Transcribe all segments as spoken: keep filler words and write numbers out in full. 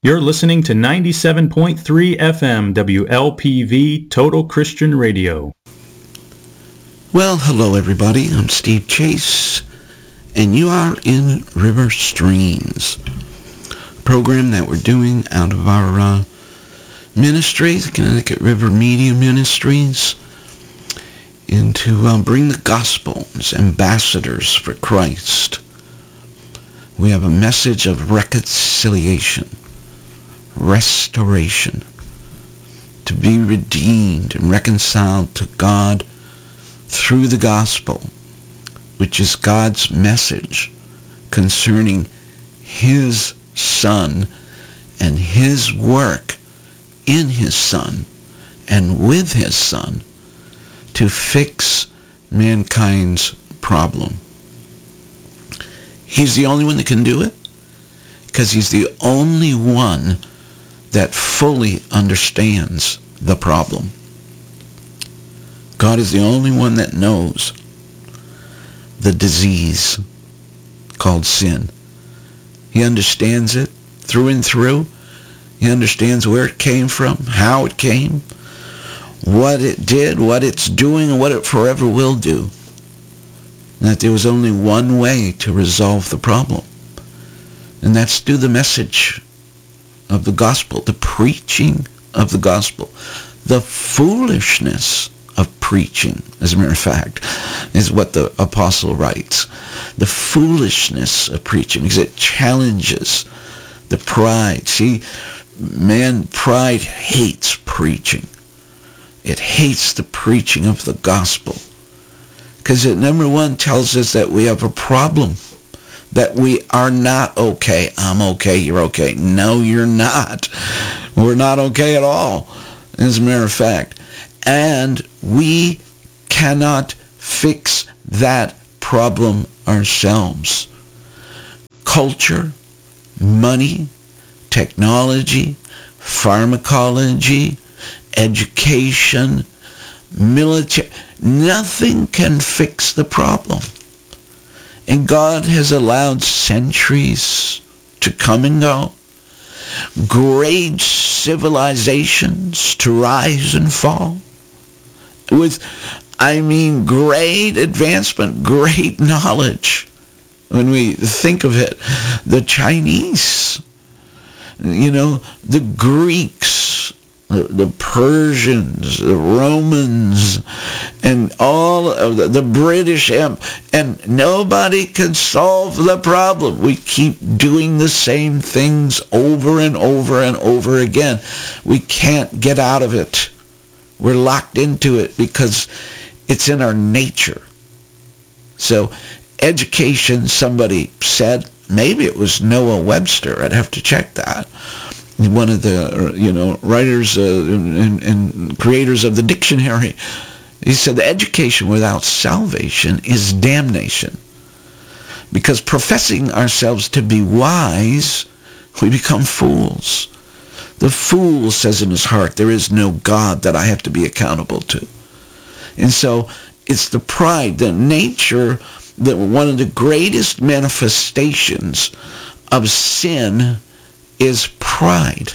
You're listening to ninety-seven point three F M W L P V Total Christian Radio. Well, hello everybody. I'm Steve Chase, and you are in River Streams, a program that we're doing out of our uh, ministry, the Connecticut River Media Ministries, and to uh, bring the gospel as ambassadors for Christ. We have a message of reconciliation, restoration, to be redeemed and reconciled to God through the gospel, which is God's message concerning his Son and his work in his Son and with his Son to fix mankind's problem. He's the only one that can do it because he's the only one that fully understands the problem. God is the only one that knows the disease called sin. He understands it through and through. He understands where it came from, how it came, what it did, what it's doing, and what it forever will do. And that there was only one way to resolve the problem. And that's through the message of the gospel, the preaching of the gospel, the foolishness of preaching, as a matter of fact, is what the apostle writes. The foolishness of preaching, because it challenges the pride. See, man, pride hates preaching. It hates the preaching of the gospel. Because it, number one, tells us that we have a problem, that we are not okay. I'm okay, you're okay. No, you're not. We're not okay at all, as a matter of fact. And we cannot fix that problem ourselves. Culture, money, technology, pharmacology, education, military, nothing can fix the problem. And God has allowed centuries to come and go, great civilizations to rise and fall, with, I mean, great advancement, great knowledge. When we think of it, the Chinese, you know, the Greeks, the, the Persians, the Romans, and all of the, the British Empire, and nobody can solve the problem. We keep doing the same things over and over and over again. We can't get out of it. We're locked into it because it's in our nature. So education, somebody said, maybe it was Noah Webster, I'd have to check that, one of the, you know, writers uh, and, and creators of the dictionary. He said, the education without salvation is damnation. Because professing ourselves to be wise, we become fools. The fool says in his heart, there is no God that I have to be accountable to. And so it's the pride, the nature, that one of the greatest manifestations of sin is pride.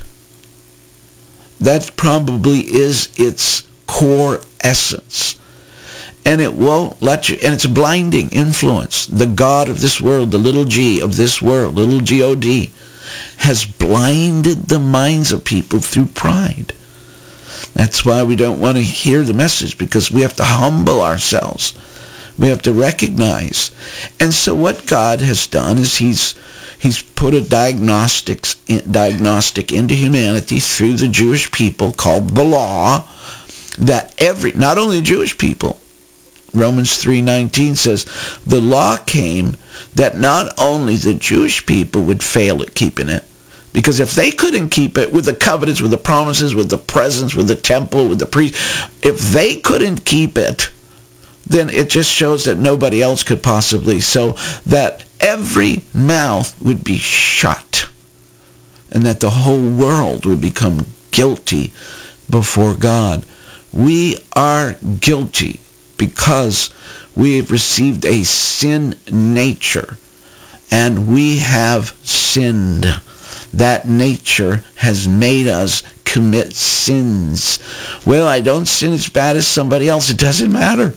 That probably is its core essence. And it won't let you, and it's a blinding influence. The God of this world, the little g of this world, little G O D, has blinded the minds of people through pride. That's why we don't want to hear the message, because we have to humble ourselves. We have to recognize. And so what God has done is he's he's put a diagnostics diagnostic into humanity through the Jewish people called the law, that every, not only Jewish people, Romans three nineteen says, the law came that not only the Jewish people would fail at keeping it, because if they couldn't keep it with the covenants, with the promises, with the presence, with the temple, with the priest, if they couldn't keep it, then it just shows that nobody else could possibly, so that every mouth would be shut and that the whole world would become guilty before God. We are guilty because we have received a sin nature, and we have sinned. that nature has made us commit sins. Well, I don't sin as bad as somebody else. It doesn't matter.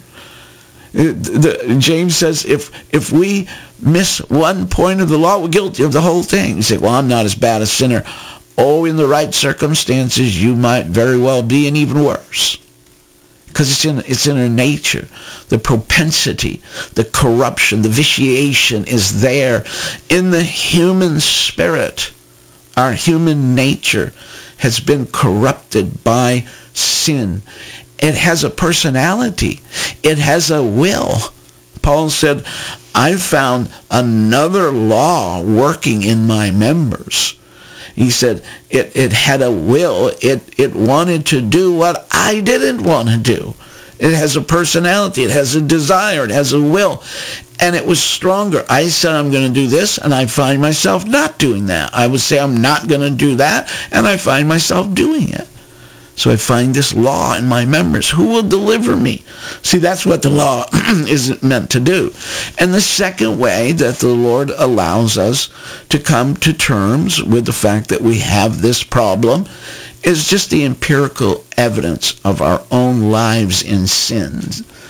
It, the, James says if if we miss one point of the law, we're guilty of the whole thing. You say, well, I'm not as bad a sinner. Oh, in the right circumstances, you might very well be, and even worse. Because it's in, it's in our nature. The propensity, the corruption, the vitiation is there in the human spirit. Our human nature has been corrupted by sin. It has a personality. It has a will. Paul said, I found another law working in my members. He said it, it had a will. It, it wanted to do what I didn't want to do. It has a personality. It has a desire. It has a will. And it was stronger. I said I'm going to do this, and I find myself not doing that. I would say I'm not going to do that, and I find myself doing it. So I find this law in my members. Who will deliver me? See, that's what the law is meant to do. And the second way that the Lord allows us to come to terms with the fact that we have this problem is just the empirical evidence of our own lives in sin.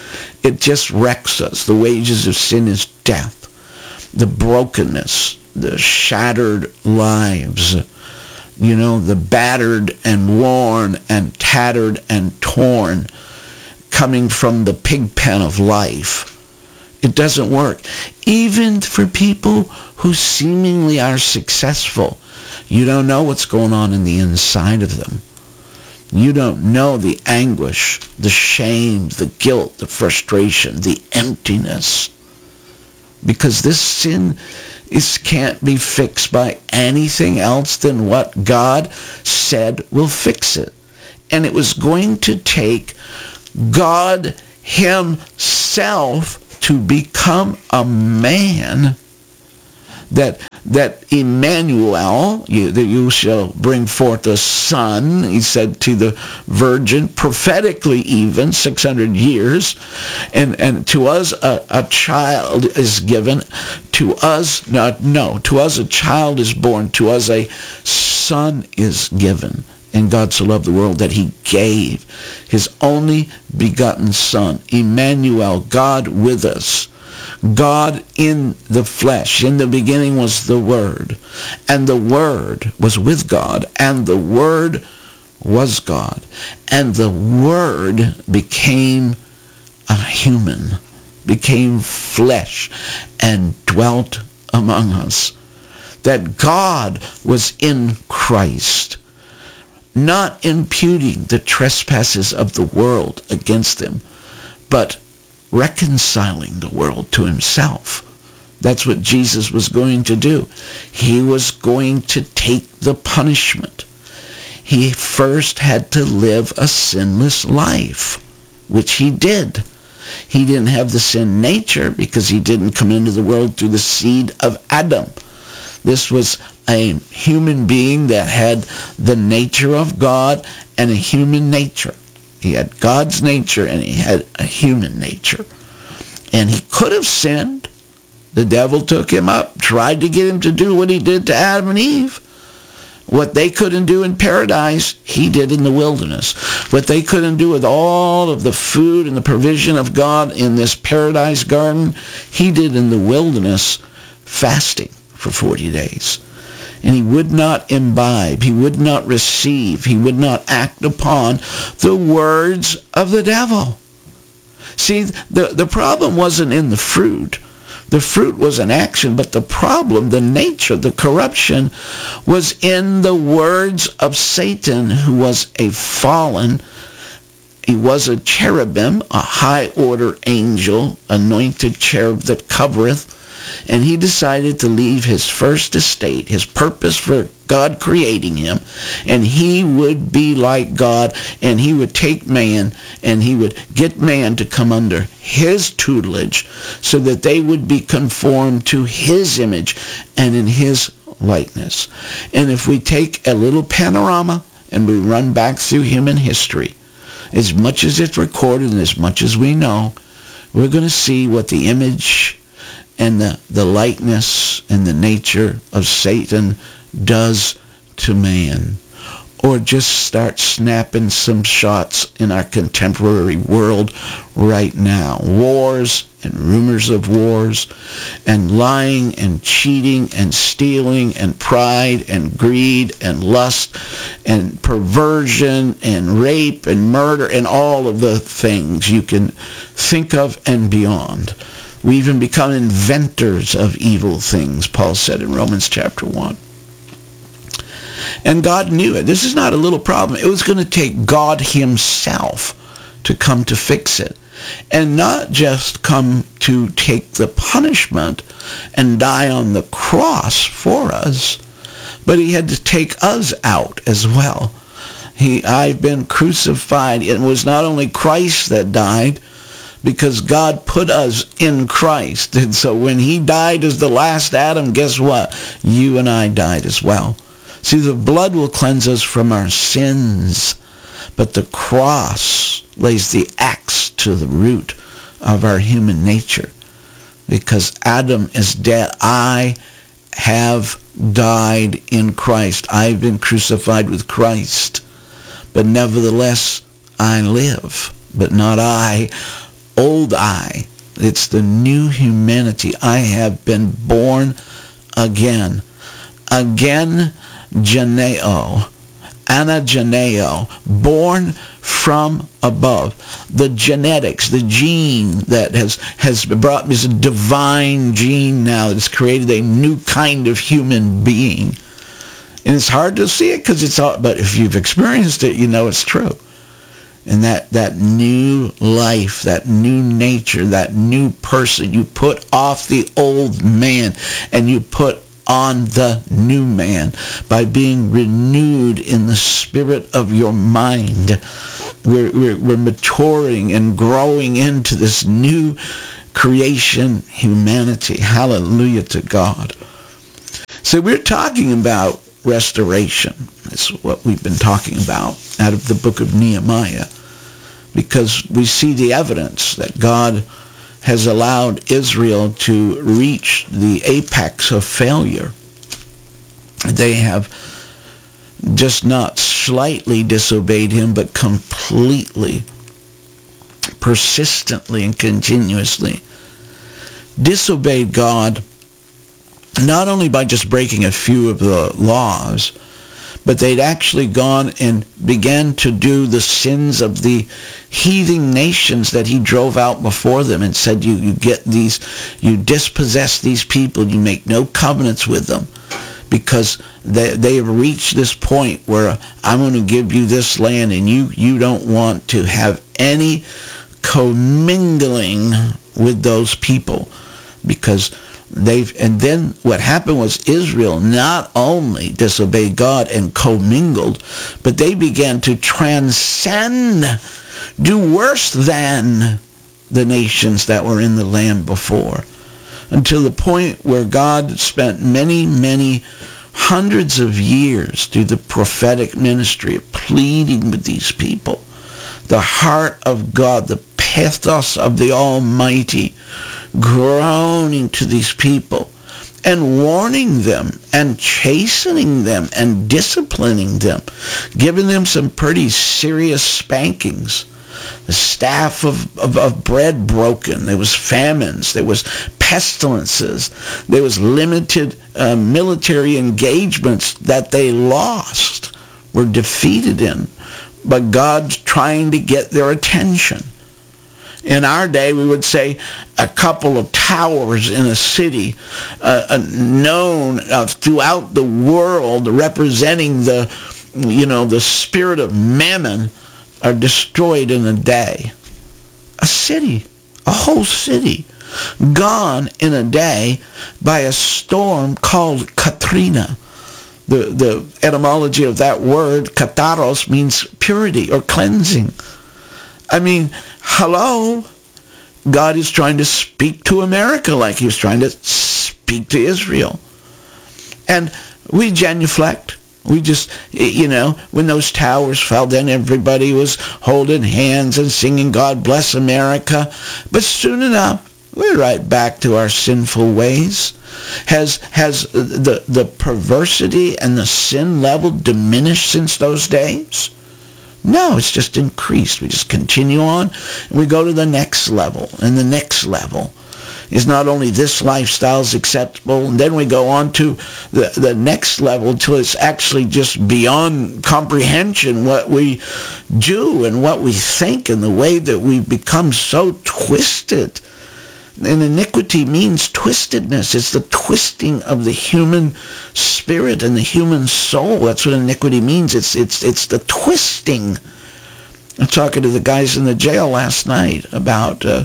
It just wrecks us. The wages of sin is death. The brokenness, the shattered lives, you know, the battered and worn and tattered and torn coming from the pig pen of life. It doesn't work. Even for people who seemingly are successful, you don't know what's going on in the inside of them. You don't know the anguish, the shame, the guilt, the frustration, the emptiness. Because this sin is, can't be fixed by anything else than what God said will fix it. And it was going to take God himself to become a man, that that Emmanuel, you, that you shall bring forth a son, he said to the virgin, prophetically even, six hundred years, and, and to us a, a child is given, to us, no, no, to us a child is born, to us a son is given. And God so loved the world that he gave his only begotten son, Emmanuel, God with us. God in the flesh. In the beginning was the Word, and the Word was with God, and the Word was God, and the Word became a human, became flesh, and dwelt among us. That God was in Christ, not imputing the trespasses of the world against him, but reconciling the world to himself. That's what Jesus was going to do. He was going to take the punishment. He first had to live a sinless life, which he did. He didn't have the sin nature because he didn't come into the world through the seed of Adam. This was a human being that had the nature of God and a human nature. He had God's nature and he had a human nature. And he could have sinned. The devil took him up, tried to get him to do what he did to Adam and Eve. What they couldn't do in paradise, he did in the wilderness. What they couldn't do with all of the food and the provision of God in this paradise garden, he did in the wilderness, fasting for forty days. And he would not imbibe, he would not receive, he would not act upon the words of the devil. See, the, the problem wasn't in the fruit. The fruit was an action, but the problem, the nature, the corruption, was in the words of Satan, who was a fallen. He was a cherubim, a high-order angel, anointed cherub that covereth. And he decided to leave his first estate, his purpose for God creating him, and he would be like God, and he would take man, and he would get man to come under his tutelage so that they would be conformed to his image and in his likeness. And if we take a little panorama and we run back through human history, as much as it's recorded and as much as we know, we're going to see what the image and the, the likeness and the nature of Satan does to man. Or just start snapping some shots in our contemporary world right now. Wars and rumors of wars, and lying and cheating and stealing and pride and greed and lust and perversion and rape and murder and all of the things you can think of and beyond. We even become inventors of evil things, Paul said in Romans chapter one. And God knew it. This is not a little problem. It was going to take God himself to come to fix it. And not just come to take the punishment and die on the cross for us, but he had to take us out as well. He, I've been crucified. It was not only Christ that died, because God put us in Christ. And so when he died as the last Adam, guess what? You and I died as well. See, the blood will cleanse us from our sins, but the cross lays the axe to the root of our human nature. Because Adam is dead. I have died in Christ. I've been crucified with Christ. But nevertheless, I live. But not I, old I. It's the new humanity. I have been born again. Again, Geneo, anageneo, born from above. The genetics, the gene that has, has brought this divine gene now that's created a new kind of human being. And it's hard to see it because it's all, but if you've experienced it, you know it's true. And that, that new life, that new nature, that new person, you put off the old man and you put on the new man by being renewed in the spirit of your mind. We're, we're, we're maturing and growing into this new creation humanity. Hallelujah to God. So we're talking about restoration. That's what we've been talking about out of the book of Nehemiah, because we see the evidence that God has allowed Israel to reach the apex of failure. They have just not slightly disobeyed him, but completely, persistently, and continuously disobeyed God, not only by just breaking a few of the laws, but they'd actually gone and began to do the sins of the heathen nations that he drove out before them and said, you, you get these, you dispossess these people, you make no covenants with them, because they, they have reached this point where I'm going to give you this land and you, you don't want to have any commingling with those people, because They've, and then what happened was Israel not only disobeyed God and commingled, but they began to transcend, do worse than the nations that were in the land before, until the point where God spent many, many hundreds of years through the prophetic ministry of pleading with these people. The heart of God, the pathos of the Almighty, groaning to these people and warning them and chastening them and disciplining them, giving them some pretty serious spankings. The staff of, of, of bread broken. There was famines. There was pestilences. There was limited uh, military engagements that they lost, were defeated in. But God's trying to get their attention. In our day, we would say a couple of towers in a city uh, uh, known uh, throughout the world representing the, you know, the spirit of mammon are destroyed in a day. A city, a whole city, gone in a day by a storm called Katrina. The, the etymology of that word, kataros, means purity or cleansing. I mean, hello? God is trying to speak to America like he was trying to speak to Israel. And we genuflect. We just, you know, when those towers fell, then everybody was holding hands and singing, God bless America. But soon enough, We're right back to our sinful ways. Has has the, the perversity and the sin level diminished since those days? No, it's just increased. We just continue on, and we go to the next level, and the next level is not only this lifestyle is acceptable, and then we go on to the, the next level until it's actually just beyond comprehension what we do and what we think and the way that we become so twisted. And iniquity means twistedness. It's the twisting of the human spirit and the human soul. That's what iniquity means. It's it's it's the twisting. I'm talking to the guys in the jail last night about uh,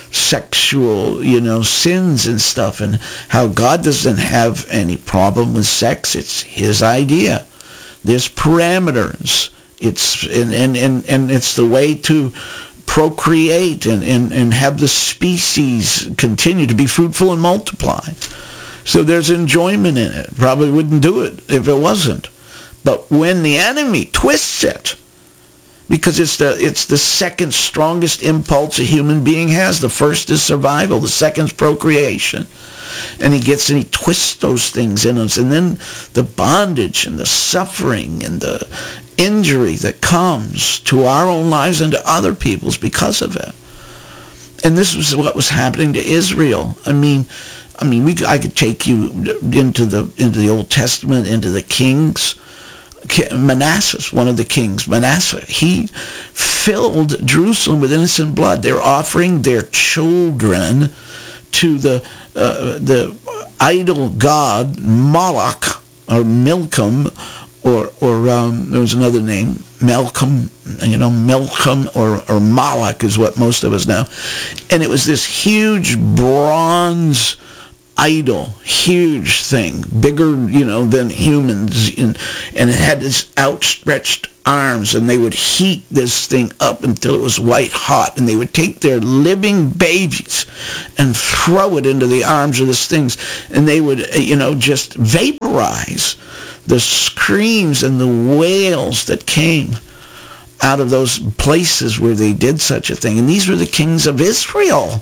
sexual, you know, sins and stuff, and how God doesn't have any problem with sex. It's his idea. There's parameters. It's and and and, and it's the way to procreate and, and, and have the species continue to be fruitful and multiply. So there's enjoyment in it. Probably wouldn't do it if it wasn't. But when the enemy twists it, because it's the it's the second strongest impulse a human being has. The first is survival. The second is procreation. And he gets and he twists those things in us. And then the bondage and the suffering and the injury that comes to our own lives and to other people's because of it. And this was what was happening to Israel. I mean, I mean, we I could take you into the into the Old Testament, into the kings. Manasseh, one of the kings, Manasseh, he filled Jerusalem with innocent blood. They're offering their children to the uh, the idol god Moloch or Milcom, or or um, there was another name, Malcolm, you know, Milcom or or Moloch is what most of us know, and it was this huge bronze idol, huge thing, bigger, you know, than humans, and, and it had this outstretched arms, and they would heat this thing up until it was white hot, and they would take their living babies and throw it into the arms of this things, and they would, you know, just vaporize the screams and the wails that came out of those places where they did such a thing. And these were the kings of Israel.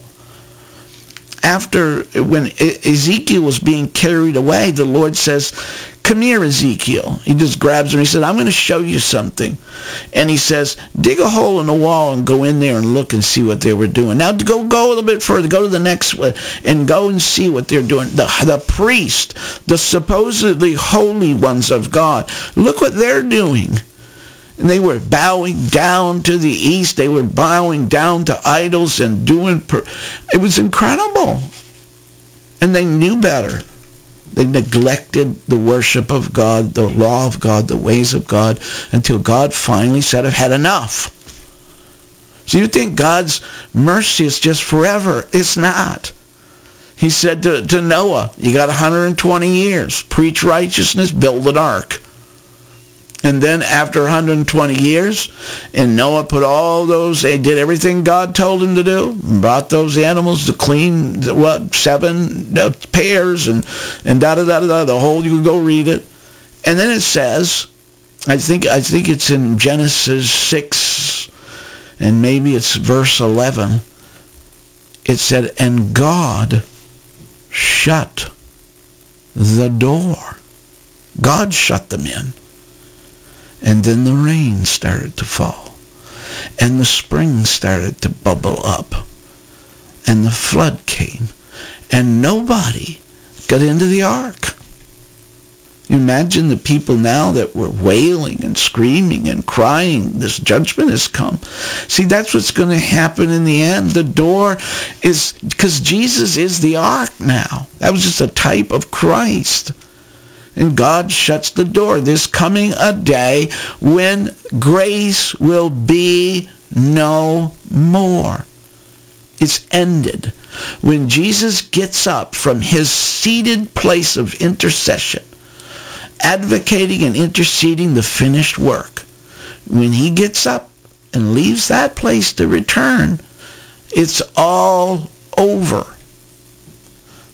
After, when Ezekiel was being carried away, the Lord says, come here, Ezekiel. He just grabs him. He said, I'm going to show you something. And he says, dig a hole in the wall and go in there and look and see what they were doing. Now, go go a little bit further. Go to the next one and go and see what they're doing. The, the priest, the supposedly holy ones of God, look what they're doing. And they were bowing down to the east. They were bowing down to idols and doing... Per- it was incredible. And they knew better. They neglected the worship of God, the law of God, the ways of God, until God finally said, I've had enough. So you think God's mercy is just forever. It's not. He said to, to Noah, you got one hundred twenty years. Preach righteousness, build an ark. And then after one hundred twenty years, and Noah put all those, they did everything God told him to do, brought those animals to clean, what, seven pairs, and, and da-da-da-da-da, the whole, you can go read it. And then it says, I think, I think it's in Genesis six, and maybe it's verse eleven, it said, and God shut the door. God shut them in. And then the rain started to fall. And the spring started to bubble up. And the flood came. And nobody got into the ark. You imagine the people now that were wailing and screaming and crying, this judgment has come. See, that's what's going to happen in the end. The door is, because Jesus is the ark now. That was just a type of Christ. And God shuts the door. There's coming a day when grace will be no more. It's ended. When Jesus gets up from his seated place of intercession, advocating and interceding the finished work, when he gets up and leaves that place to return, it's all over.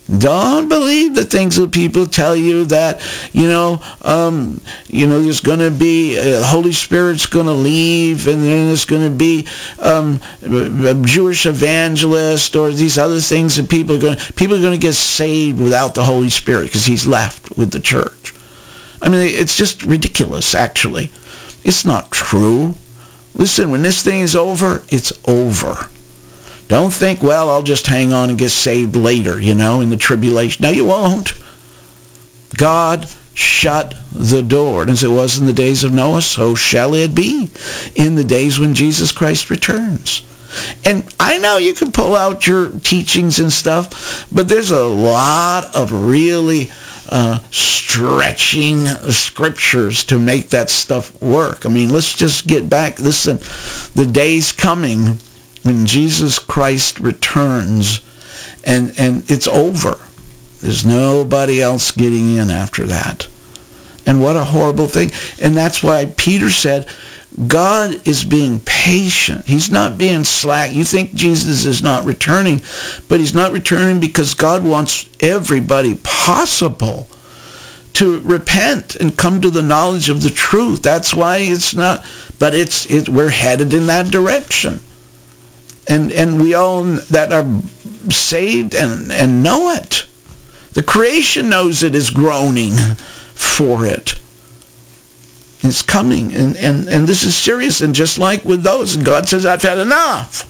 Don't believe the things that people tell you that, you know, um, you know, there's going to be, uh, Holy Spirit's going to leave, and then there's going to be um, a Jewish evangelist, or these other things that people are going to, people are going to get saved without the Holy Spirit because he's left with the church. I mean, it's just ridiculous, actually. It's not true. Listen, when this thing is over, it's over. Don't think, well, I'll just hang on and get saved later, you know, in the tribulation. No, you won't. God shut the door. And as it was in the days of Noah, so shall it be in the days when Jesus Christ returns. And I know you can pull out your teachings and stuff, but there's a lot of really uh, stretching scriptures to make that stuff work. I mean, let's just get back. Listen, the day's coming when Jesus Christ returns, and, and it's over. There's nobody else getting in after that. And what a horrible thing. And that's why Peter said, God is being patient. He's not being slack. You think Jesus is not returning, but he's not returning because God wants everybody possible to repent and come to the knowledge of the truth. That's why it's not, but it's it, we're headed in that direction. And and we all that are saved and, and know it. The creation knows it is groaning for it. It's coming. And, and, and this is serious. And just like with those, God says, I've had enough.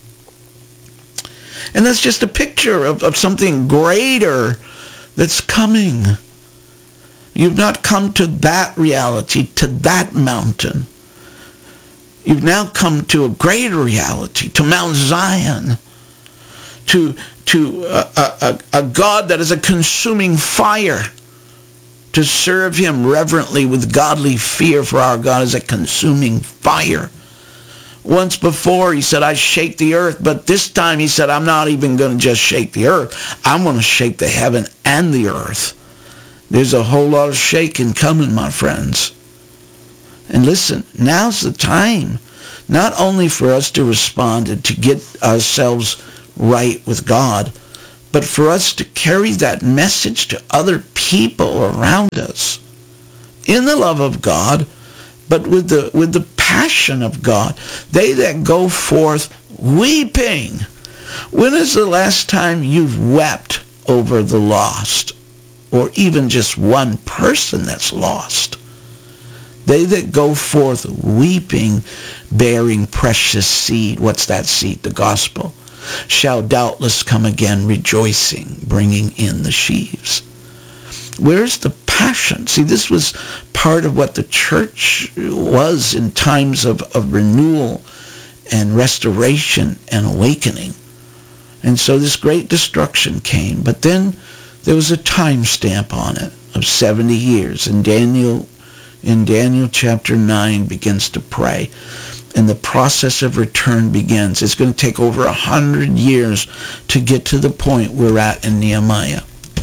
And that's just a picture of, of something greater that's coming. You've not come to that reality, to that mountain. You've now come to a greater reality, to Mount Zion, to, to a, a, a God that is a consuming fire, to serve him reverently with godly fear, for our God is a consuming fire. Once before, he said, I shake the earth, but this time he said, I'm not even going to just shake the earth. I'm going to shake the heaven and the earth. There's a whole lot of shaking coming, my friends. And listen, now's the time, not only for us to respond and to get ourselves right with God, but for us to carry that message to other people around us in the love of God, but with the with the passion of God. They that go forth weeping. When is the last time you've wept over the lost, or even just one person that's lost? They that go forth weeping, bearing precious seed. What's that seed? The gospel. Shall doubtless come again rejoicing, bringing in the sheaves. Where's the passion? See, this was part of what the church was in times of, of renewal and restoration and awakening. And so this great destruction came. But then there was a time stamp on it of seventy years. And Daniel, in Daniel chapter nine, begins to pray. And the process of return begins. It's going to take over a hundred years to get to the point we're at in Nehemiah.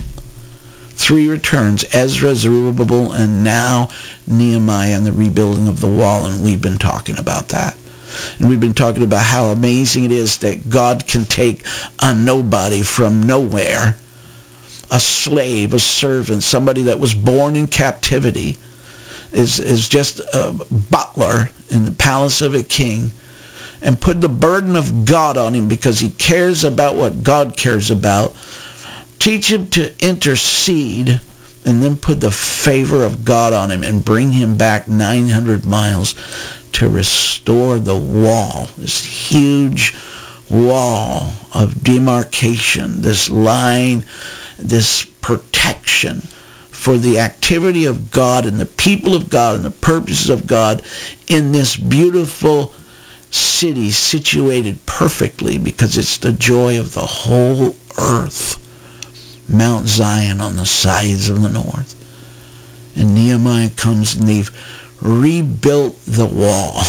Three returns, Ezra, Zerubbabel, and now Nehemiah and the rebuilding of the wall. And we've been talking about that. And we've been talking about how amazing it is that God can take a nobody from nowhere, a slave, a servant, somebody that was born in captivity, is, is just a butler in the palace of a king, and put the burden of God on him because he cares about what God cares about. Teach him to intercede, and then put the favor of God on him and bring him back nine hundred miles to restore the wall, this huge wall of demarcation, this line, this protection for the activity of God and the people of God and the purposes of God in this beautiful city situated perfectly, because it's the joy of the whole earth. Mount Zion on the sides of the north. And Nehemiah comes and they've rebuilt the wall.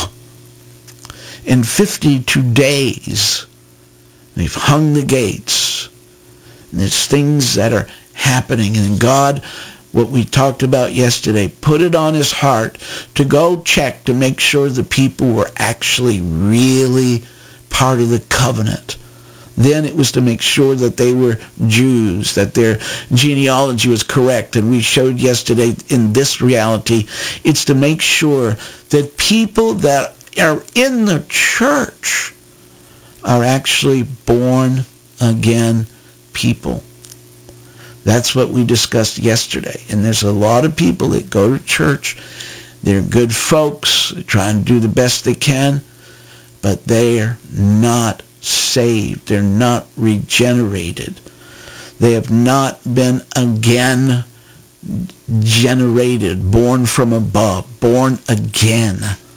In fifty-two days, they've hung the gates. And there's things that are happening. And God, what we talked about yesterday, put it on his heart to go check to make sure the people were actually really part of the covenant. Then it was to make sure that they were Jews, that their genealogy was correct. And we showed yesterday in this reality, it's to make sure that people that are in the church are actually born again people. That's what we discussed yesterday. And there's a lot of people that go to church. They're good folks. They're trying to do the best they can. But they're not saved. They're not regenerated. They have not been again generated, born from above, born again.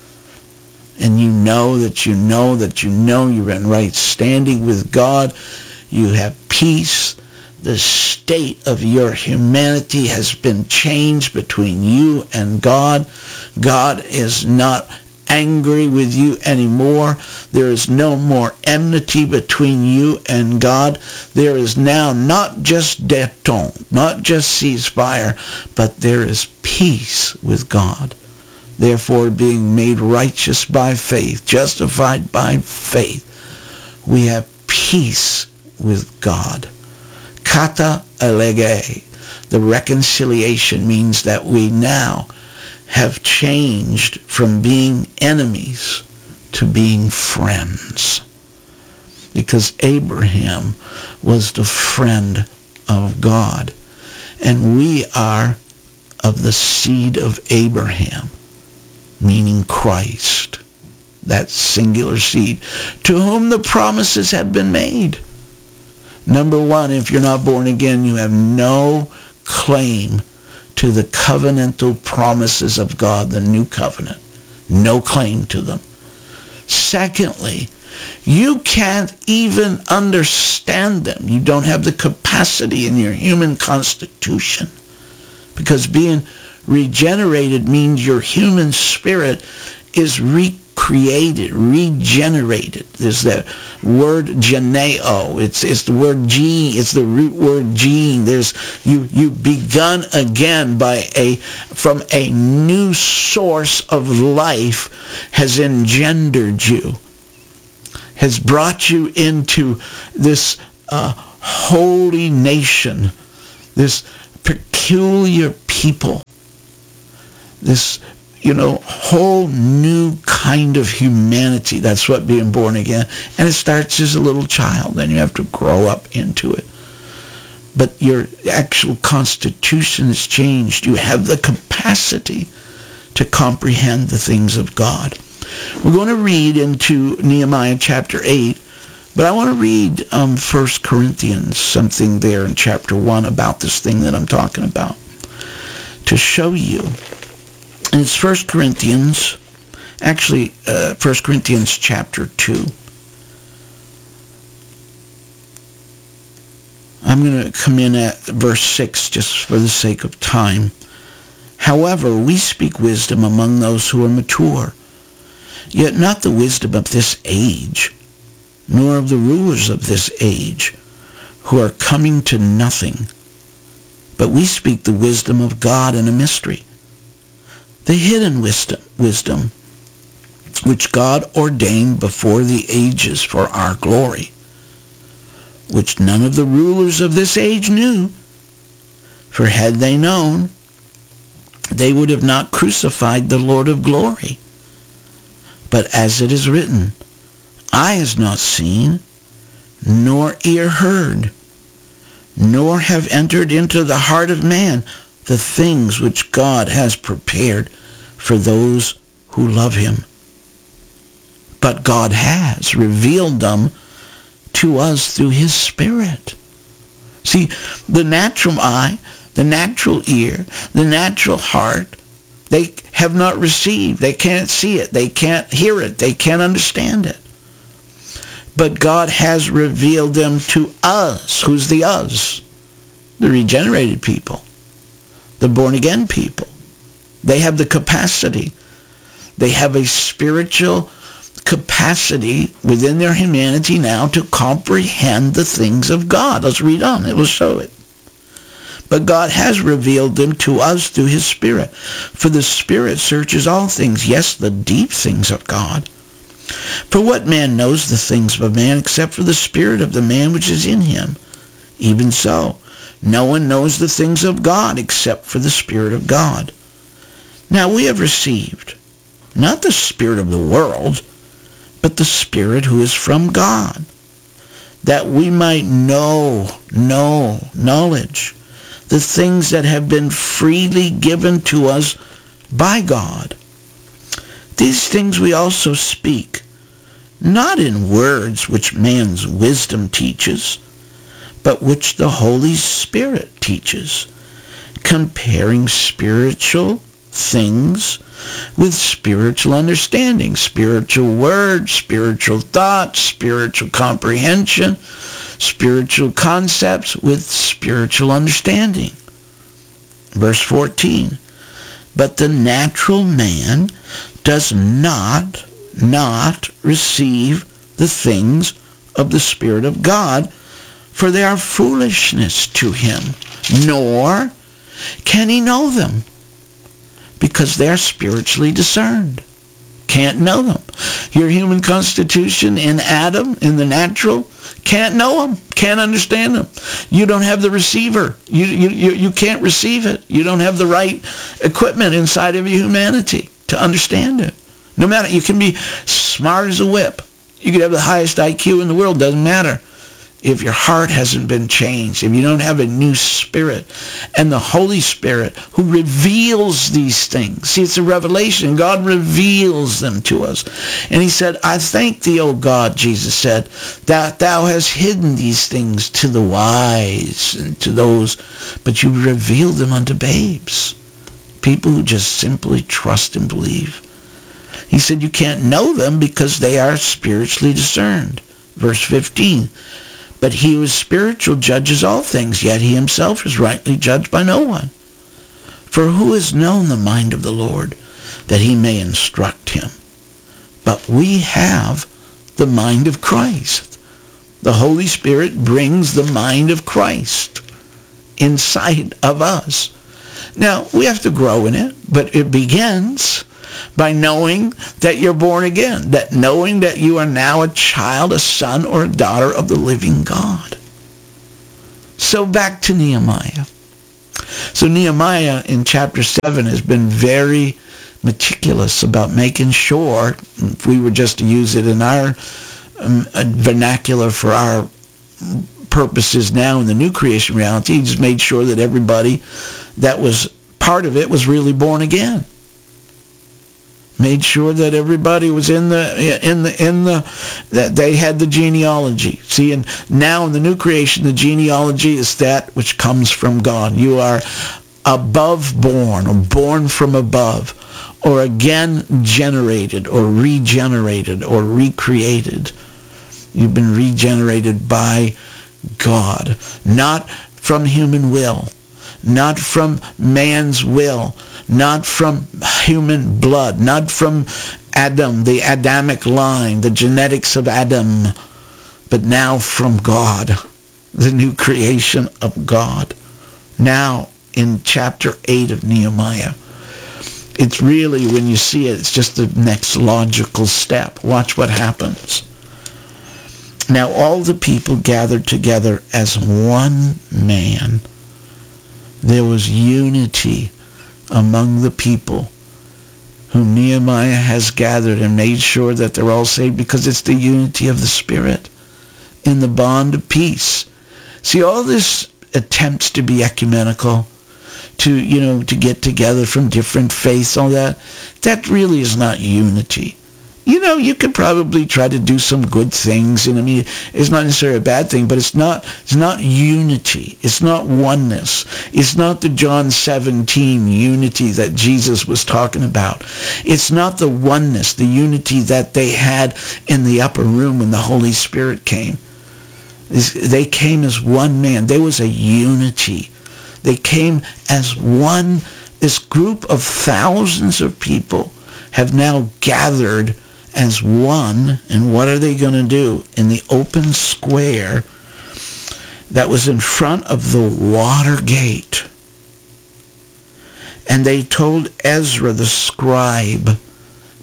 And you know that you know that you know you're in right standing with God. You have peace. The state of your humanity has been changed between you and God. God is not angry with you anymore. There is no more enmity between you and God. There is now not just détente, not just ceasefire, but there is peace with God. Therefore, being made righteous by faith, justified by faith, we have peace with God. Kata elege, the reconciliation, means that we now have changed from being enemies to being friends. Because Abraham was the friend of God. And we are of the seed of Abraham, meaning Christ, that singular seed, to whom the promises have been made. Number one, if you're not born again, you have no claim to the covenantal promises of God, the new covenant. No claim to them. Secondly, you can't even understand them. You don't have the capacity in your human constitution. Because being regenerated means your human spirit is recreated, regenerated. There's that word geneo. It's it's the word gene. It's the root word gene. There's you you begun again by a from a new source of life has engendered you, has brought you into this uh, holy nation, this peculiar people, this, you know, whole new kind of humanity. That's what being born again. And it starts as a little child. Then you have to grow up into it. But your actual constitution has changed. You have the capacity to comprehend the things of God. We're going to read into Nehemiah chapter eight. But I want to read um, First Corinthians, something there in chapter one about this thing that I'm talking about, to show you. And it's First Corinthians, actually uh, First Corinthians chapter two. I'm going to come in at verse six just for the sake of time. However, we speak wisdom among those who are mature, yet not the wisdom of this age, nor of the rulers of this age, who are coming to nothing. But we speak the wisdom of God in a mystery, the hidden wisdom, wisdom, which God ordained before the ages for our glory, which none of the rulers of this age knew. For had they known, they would have not crucified the Lord of glory. But as it is written, eye has not seen, nor ear heard, nor have entered into the heart of man the things which God has prepared for those who love him. But God has revealed them to us through his Spirit. See, the natural eye, the natural ear, the natural heart, they have not received. They can't see it. They can't hear it. They can't understand it. But God has revealed them to us. Who's the us? The regenerated people. The born-again people. They have the capacity. They have a spiritual capacity within their humanity now to comprehend the things of God. Let's read on. It will show it. But God has revealed them to us through his Spirit. For the Spirit searches all things, yes, the deep things of God. For what man knows the things of a man except for the spirit of the man which is in him? Even so, no one knows the things of God except for the Spirit of God. Now we have received not the spirit of the world, but the Spirit who is from God, that we might know, know, knowledge, the things that have been freely given to us by God. These things we also speak, not in words which man's wisdom teaches, but which the Holy Spirit teaches, comparing spiritual things with spiritual understanding, spiritual words, spiritual thoughts, spiritual comprehension, spiritual concepts with spiritual understanding. Verse fourteen, but the natural man does not, not receive the things of the Spirit of God, for they are foolishness to him, nor can he know them, because they are spiritually discerned. Can't know them. Your human constitution in Adam, in the natural, can't know them, can't understand them. You don't have the receiver. You, you, you, you can't receive it. You don't have the right equipment inside of your humanity to understand it. No matter, you can be smart as a whip. You could have the highest I Q in the world, doesn't matter. If your heart hasn't been changed, if you don't have a new spirit, and the Holy Spirit who reveals these things. See, it's a revelation. God reveals them to us. And he said, I thank thee, O God, Jesus said, that thou hast hidden these things to the wise and to those, but you revealed them unto babes, people who just simply trust and believe. He said you can't know them because they are spiritually discerned. Verse fifteen, but he who is spiritual judges all things, yet he himself is rightly judged by no one. For who has known the mind of the Lord, that he may instruct him? But we have the mind of Christ. The Holy Spirit brings the mind of Christ inside of us. Now, we have to grow in it, but it begins by knowing that you're born again, that knowing that you are now a child, a son, or a daughter of the living God. So back to Nehemiah. So Nehemiah in chapter seven has been very meticulous about making sure, if we were just to use it in our um, vernacular for our purposes now in the new creation reality, he just made sure that everybody that was part of it was really born again. Made sure that everybody was in the in the in the that they had the genealogy. See, and now in the new creation, the genealogy is that which comes from God. You are above born, or born from above, or again generated, or regenerated, or recreated. You've been regenerated by God, not from human will, not from man's will, not from human blood, not from Adam, the Adamic line, the genetics of Adam, but now from God, the new creation of God. Now in chapter eight of Nehemiah, it's really, when you see it, it's just the next logical step. Watch what happens. Now all the people gathered together as one man. There was unity among the people whom Nehemiah has gathered and made sure that they're all saved, because it's the unity of the Spirit in the bond of peace. See, all this attempts to be ecumenical, to, you know, to get together from different faiths, all that, that really is not unity. You know, you could probably try to do some good things, and I mean, it's not necessarily a bad thing, but it's not it's not unity. It's not oneness. It's not the John seventeen unity that Jesus was talking about. It's not the oneness, the unity that they had in the upper room when the Holy Spirit came. They came as one man. There was a unity. They came as one. This group of thousands of people have now gathered as one, and what are they going to do? In the open square that was in front of the water gate. And they told Ezra the scribe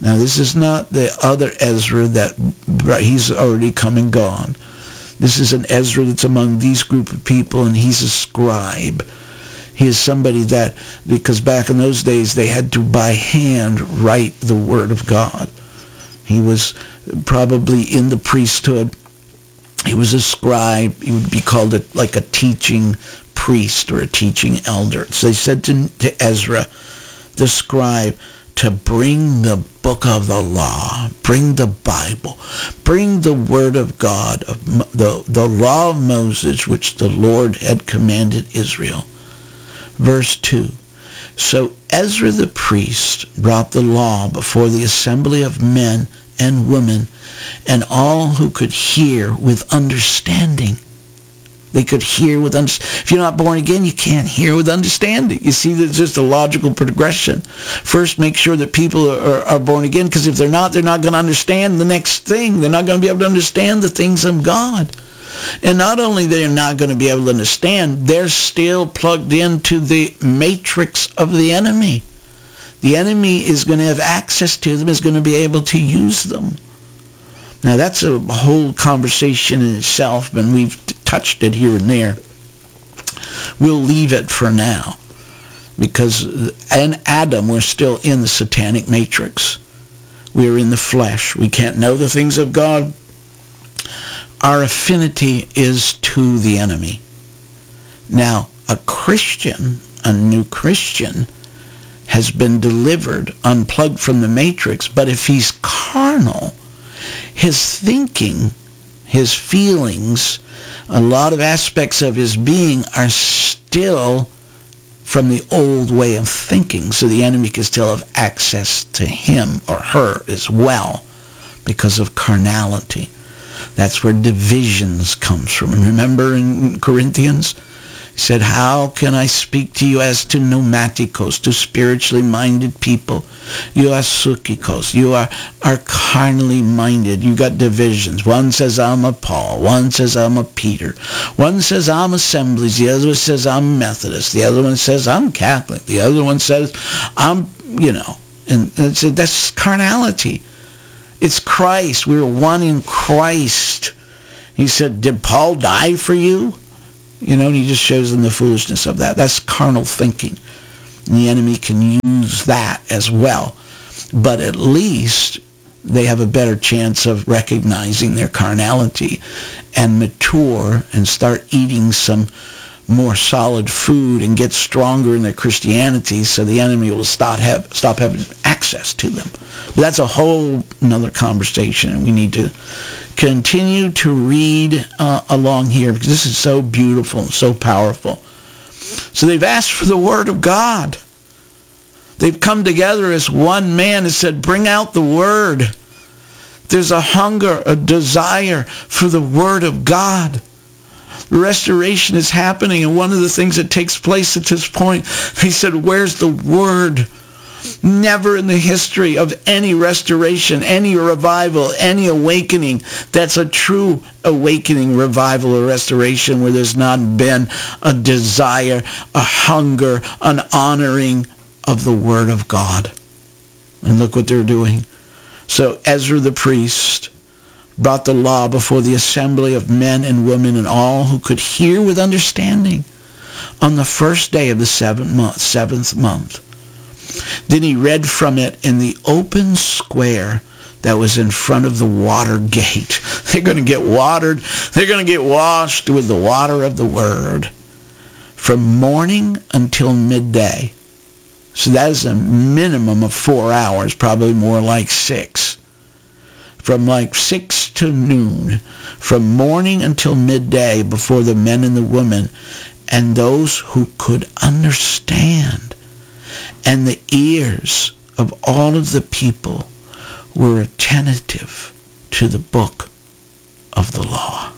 Now, this is not the other Ezra that he's already come and gone. This is an Ezra that's among these group of people, and he's a scribe. He is somebody that, because back in those days, they had to by hand write the Word of God. He was probably in the priesthood. He was a scribe. He would be called a, like a teaching priest or a teaching elder. So they said to, to Ezra, the scribe, to bring the book of the law, bring the Bible, bring the Word of God, of the, the law of Moses, which the Lord had commanded Israel. Verse two, so Ezra the priest brought the law before the assembly of men and women, and all who could hear with understanding. They could hear with understanding. If you're not born again, you can't hear with understanding. You see, there's just a logical progression. First, make sure that people are, are born again, because if they're not, they're not going to understand the next thing. They're not going to be able to understand the things of God. And not only they're not going to be able to understand, they're still plugged into the matrix of the enemy. The enemy is going to have access to them, is going to be able to use them. Now, that's a whole conversation in itself, and we've touched it here and there. We'll leave it for now, because in Adam, we're still in the satanic matrix. We're in the flesh. We can't know the things of God. Our affinity is to the enemy. Now, a Christian, a new Christian, has been delivered, unplugged from the matrix, but if he's carnal, his thinking, his feelings, a lot of aspects of his being are still from the old way of thinking. So the enemy can still have access to him or her as well because of carnality. That's where divisions comes from. And remember in Corinthians, he said, how can I speak to you as to pneumaticos, to spiritually minded people? You are sukikos. You are, are carnally minded. You got divisions. One says, I'm a Paul. One says, I'm a Peter. One says, I'm Assemblies. The other one says, I'm Methodist. The other one says, I'm Catholic. The other one says, I'm, you know, and that's, that's carnality. It's Christ. We're one in Christ. He said, did Paul die for you? You know, and he just shows them the foolishness of that. That's carnal thinking. And the enemy can use that as well. But at least they have a better chance of recognizing their carnality and mature and start eating some more solid food and get stronger in their Christianity, so the enemy will stop, have, stop having access to them. But that's a whole another conversation, and we need to continue to read uh, along here, because this is so beautiful and so powerful. So they've asked for the Word of God. They've come together as one man and said, bring out the Word. There's a hunger, a desire for the Word of God. Restoration is happening, and one of the things that takes place at this point, he said, where's the Word? Never in the history of any restoration, any revival, any awakening, that's a true awakening, revival, or restoration, where there's not been a desire, a hunger, an honoring of the Word of God. And look what they're doing. So Ezra the priest brought the law before the assembly of men and women and all who could hear with understanding on the first day of the seventh month. Seventh month. Then he read from it in the open square that was in front of the water gate. They're going to get watered. They're going to get washed with the water of the Word from morning until midday. So that is a minimum of four hours, probably more like six. From like six to noon, from morning until midday, before the men and the women, and those who could understand. And the ears of all of the people were attentive to the book of the law.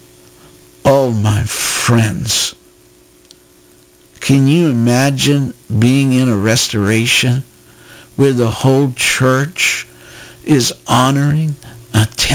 Oh, my friends, can you imagine being in a restoration where the whole church is honoring,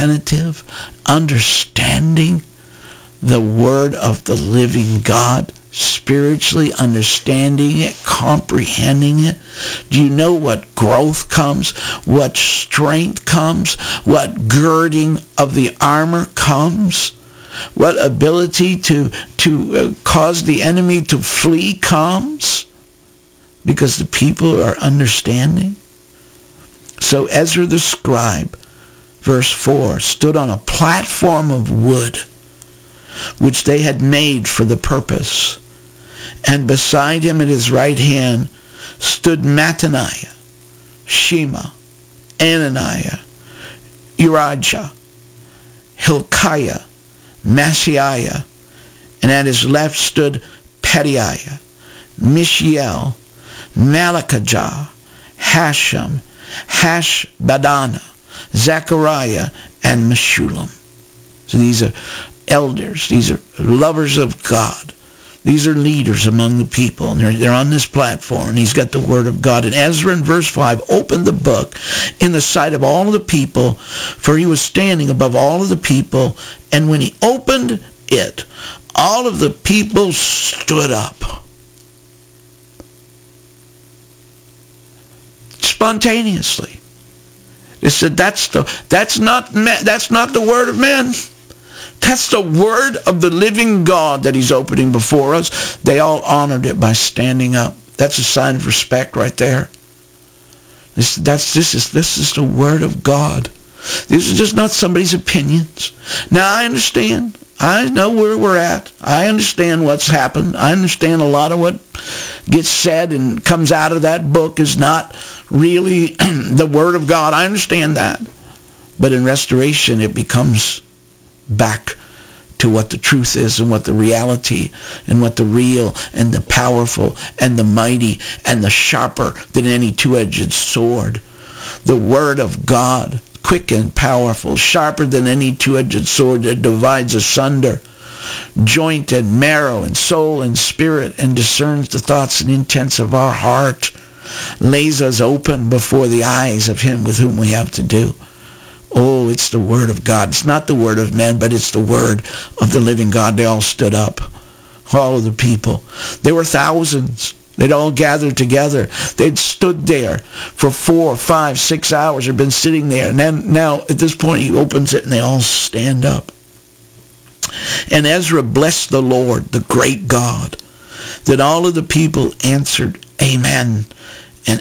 attentive, understanding the Word of the living God, spiritually understanding it, comprehending it? Do you know what growth comes, what strength comes, what girding of the armor comes, what ability to, to uh, cause the enemy to flee comes? Because the people are understanding. So Ezra the scribe, verse four, stood on a platform of wood, which they had made for the purpose. And beside him at his right hand stood Mattaniah, Shema, Ananiah, Urijah, Hilkiah, Maaseiah, and at his left stood Pedaiah, Mishael, Malchijah, Hashem, Hashbaddanah, Zechariah, and Meshullam. So these are elders. These are lovers of God. These are leaders among the people. And they're, they're on this platform. And he's got the word of God. And Ezra in verse five opened the book in the sight of all of the people, for he was standing above all of the people. And when he opened it, all of the people stood up. Spontaneously. They said, that's the that's not that's not the word of man. That's the word of the living God that he's opening before us. They all honored it by standing up. That's a sign of respect right there. This that's this is this is the word of God. These are just not somebody's opinions. Now I understand. I know where we're at. I understand what's happened. I understand a lot of what gets said and comes out of that book is not really the word of God. I understand that. But in restoration, it becomes back to what the truth is and what the reality and what the real and the powerful and the mighty and the sharper than any two-edged sword. The word of God, quick and powerful, sharper than any two-edged sword that divides asunder joint and marrow and soul and spirit and discerns the thoughts and intents of our heart, lays us open before the eyes of him with whom we have to do. Oh, it's the word of God. It's not the word of men, but it's the word of the living God. They all stood up, all of the people. There were thousands. They'd all gathered together. They'd stood there for four, five, six hours. They'd been sitting there. And then now, at this point, he opens it, and they all stand up. And Ezra blessed the Lord, the great God. Then all of the people answered, Amen,